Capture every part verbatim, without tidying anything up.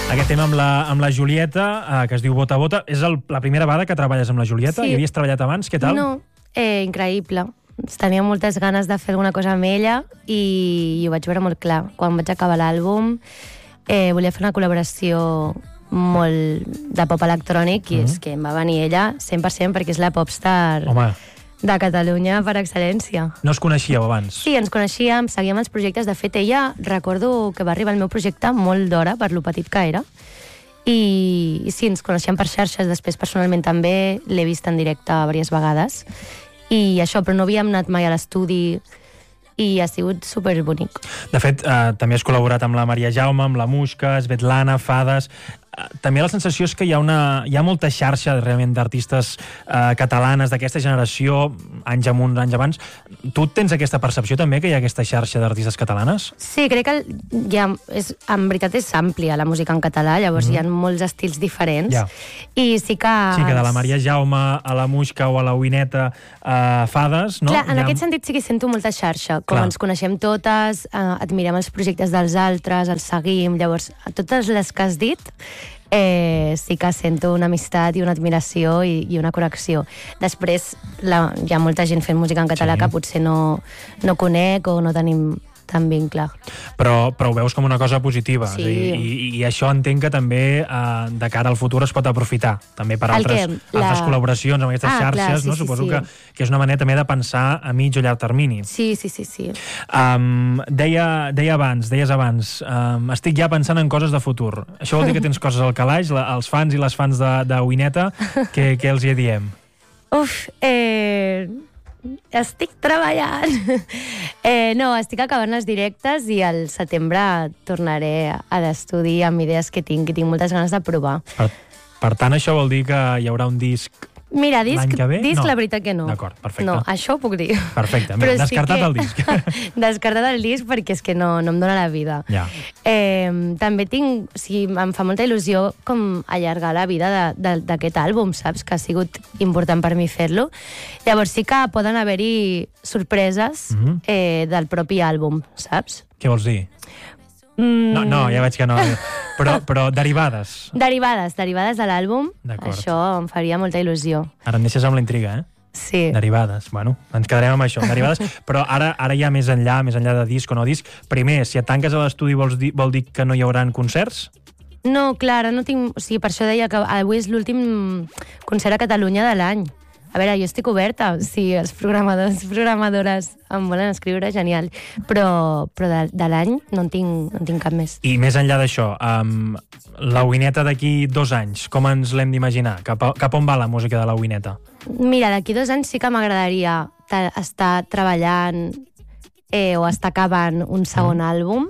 Aquest tema amb la, amb la Julieta, eh, que es diu Bota Bota, és el, la primera vegada que treballes amb la Julieta? Sí. Hi havies treballat abans? Què tal? No, eh, increïble. Tenia moltes ganes de fer alguna cosa amb ella i, i ho vaig veure molt clar. Quan vaig acabar l'àlbum eh, volia fer una col·laboració molt de pop electrònic i mm-hmm. és que em va venir ella cent per cent perquè és la popstar Home. de Catalunya per excel·lència. No us coneixíeu abans? Sí, ens coneixíem, seguíem els projectes. De fet, ella, recordo que va arribar al meu projecte molt d'hora per lo petit que era. I, i sí, ens coneixíem per xarxes, després personalment també, l'he vist en directe diverses vegades. I això, però no havíem anat mai a l'estudi i ha sigut superbonic. De fet, eh, també has col·laborat amb la Maria Jaume, amb la Muixca, Svetlana, Fades... També la sensació és que hi ha, una, hi ha molta xarxa realment d'artistes eh, catalanes d'aquesta generació, anys amunt, anys abans. Tu tens aquesta percepció també, que hi ha aquesta xarxa d'artistes catalanes? Sí, crec que hi ha, és, en veritat és àmplia la música en català, llavors mm. hi ha molts estils diferents. Ja. I sí que... Sí, que de la Maria Jaume a la Muixca o a la Uineta a Fades, no? Clar, en ha... aquest sentit sí que sento molta xarxa. Com Clar. Ens coneixem totes, eh, admirem els projectes dels altres, els seguim, llavors a totes les que has dit eh, sí que sento una amistat i una admiració i, i una connexió. Després la, hi ha molta gent fent música en català sí. que potser no, no conec o no tenim tan vincle. Però, però ho veus com una cosa positiva. Sí. I, i, I això entenc que també eh, de cara al futur es pot aprofitar també per altres, la... altres col·laboracions amb aquestes ah, xarxes. clar, sí, no? sí, Suposo sí. Que, que és una manera també de pensar a mig o llarg termini. Sí, sí, sí. sí. Um, deia, deia abans, deies abans, um, estic ja pensant en coses de futur. Això vol dir que tens coses al calaix, la, els fans i les fans de, de Uineta, què, què els hi diem? Uf, eh... estic treballant. eh, no, estic acabant els directes i al setembre tornaré a l'estudi amb idees que tinc i tinc moltes ganes de provar. Per, per tant, això vol dir que hi haurà un disc Mira, disc, l'any que ve? disc No. la veritat que no. D'acord, perfecte. No, això ho puc dir. Perfecte, Però mira, sí descartat que- el disc. Descartat el disc perquè és que no, no em dóna la vida. Ja. Eh, també tinc, o sigui, em fa molta il·lusió com allargar la vida de- de- d'aquest àlbum, saps? Que ha sigut important per mi fer-lo. Llavors sí que poden haver-hi sorpreses Mhm. eh, del propi àlbum, saps? Què vols dir? Mm, No, no, ja veig que no. Però, però derivades. Derivades, derivades de l'àlbum. D'acord. Això em faria molta il·lusió. Ara em deixes amb la intriga, eh? Sí. Derivades, bueno, ens quedarem amb això, derivades, però ara ara ja més enllà, més enllà de disc o no disc, primer, si et tanques a l'estudi vols dir, vol dir que no hi haurà concerts? No, clar, ara no tinc... O sigui, per això deia que avui és l'últim concert a Catalunya de l'any. A veure, jo estic oberta, si els programadors programadores em volen escriure, genial. Però, però de, de l'any no en tinc, no en tinc cap més. I més enllà d'això, um, la Uineta d'aquí dos anys, com ens l'hem d'imaginar? Cap, a, cap on va la música de la Uineta? Mira, d'aquí dos anys sí que m'agradaria ta- estar treballant eh, o estar acabant un segon mm. àlbum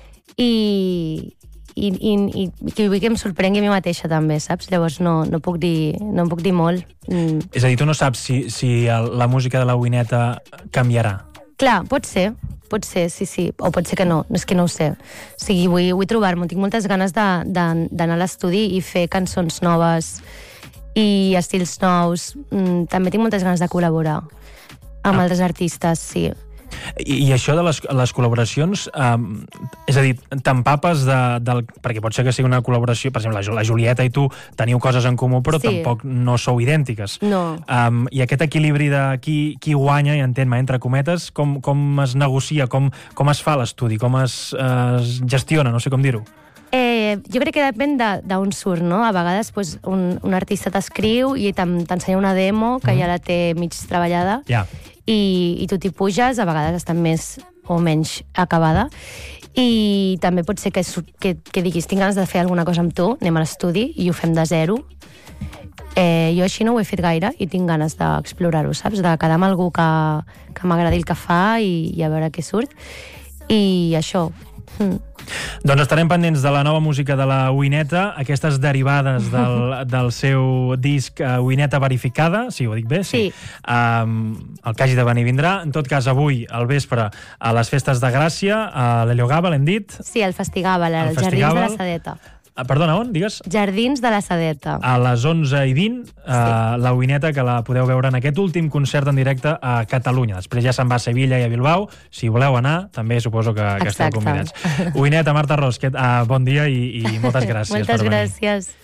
i, i, i, i, i que vull que em sorprengui a mi mateixa també, saps? Llavors no, no, puc, dir, no en puc dir molt. Mm. És a dir, tu no saps si, si el, la música de la Uineta canviarà? Clar, pot ser, pot ser, sí, sí, o pot ser que no, és que no ho sé. O sigui, vull, vull trobar-m'ho, tinc moltes ganes de- de- d'anar a l'estudi i fer cançons noves i estils nous. Mm, també tinc moltes ganes de col·laborar amb Ah. altres artistes, sí. I, i això de les, les col·laboracions, um, és a dir, t'empapes de, del... Perquè pot ser que sigui una col·laboració, per exemple, la, Ju- la Julieta i tu teniu coses en comú, però Sí. tampoc no sou idèntiques. No. Um, I aquest equilibri de qui, qui guanya, i entén-me, entre cometes, com, com es negocia, com, com es fa l'estudi, com es, es gestiona, no sé com dir-ho. Eh, jo crec que depèn de- d'on surt, no? A vegades pues, un, un artista t'escriu i t'en- t'ensenya una demo que Mhm. ja la té mig treballada Ja. i, i tu t'hi puges, a vegades està més o menys acabada. I també pot ser que, su- que, que diguis tinc ganes de fer alguna cosa amb tu, anem a l'estudi i ho fem de zero. Eh, jo així no ho he fet gaire i tinc ganes d'explorar-ho, saps? De quedar amb algú que, que m'agradi el que fa i, i a veure què surt. I això... Mm. Doncs estarem pendents de la nova música de la Uineta, aquestes derivades del, del seu disc uh, Uineta Verificada, si ho dic bé? Sí. Um, el que hagi de venir vindrà. En tot cas, avui, al vespre, a les festes de Gràcia, a l'Heliogàbal, l'hem dit. Sí, el Festigàbal, El als Jardins de la Festigàbal. Sedeta. Perdona, on? Digues? Jardins de la Sadeta. A les onze i vint, sí. uh, la Oineta, que la podeu veure en aquest últim concert en directe a Catalunya. Després ja se'n va a Sevilla i a Bilbao. Si voleu anar, també suposo que, que esteu convidats. Oineta, Marta Ros, que, uh, bon dia i, i moltes gràcies. Moltes gràcies.